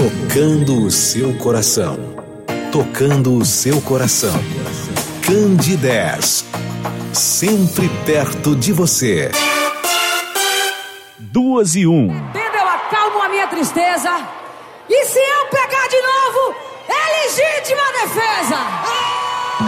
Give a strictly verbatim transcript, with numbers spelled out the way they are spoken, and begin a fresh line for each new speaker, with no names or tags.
tocando o seu coração. Tocando o seu coração. Candidez, sempre perto de você. Duas e um.
Entendeu? Eu acalmo a minha tristeza. E se eu pegar de novo, é legítima defesa.